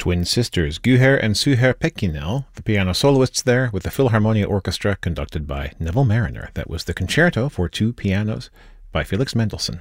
twin sisters Guher and Suher Pekinel, the piano soloists there, with the Philharmonia Orchestra conducted by Neville Marriner. That was the Concerto for Two Pianos by Felix Mendelssohn.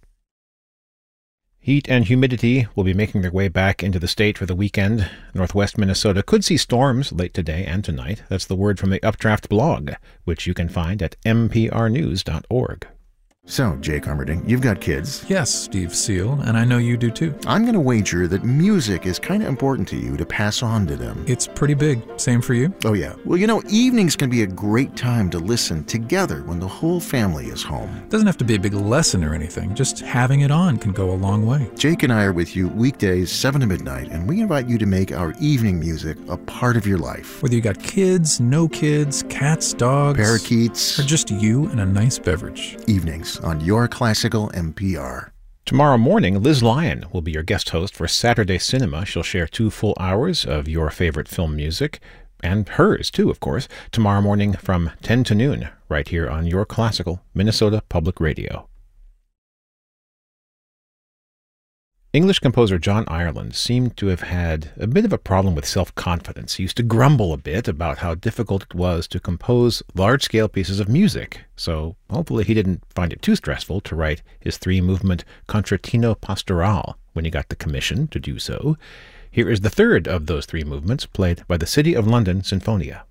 Heat and humidity will be making their way back into the state for the weekend. Northwest Minnesota could see storms late today and tonight. That's the word from the Updraft blog, which you can find at mprnews.org. So, Jake Armerding, you've got kids. Yes, Steve Seal, and I know you do too. I'm going to wager that music is kind of important to you to pass on to them. It's pretty big. Same for you? Oh, yeah. Well, evenings can be a great time to listen together when the whole family is home. Doesn't have to be a big lesson or anything. Just having it on can go a long way. Jake and I are with you weekdays, 7 to midnight, and we invite you to make our evening music a part of your life. Whether you got kids, no kids, cats, dogs, parakeets, or just you and a nice beverage. Evenings on Your Classical NPR. Tomorrow morning, Liz Lyon will be your guest host for Saturday Cinema. She'll share 2 full hours of your favorite film music, and hers too, of course, tomorrow morning from 10 to noon, right here on Your Classical, Minnesota Public Radio. English composer John Ireland seemed to have had a bit of a problem with self-confidence. He used to grumble a bit about how difficult it was to compose large-scale pieces of music, so hopefully he didn't find it too stressful to write his 3-movement Concertino Pastoral when he got the commission to do so. Here is the third of those 3 movements, played by the City of London Sinfonia.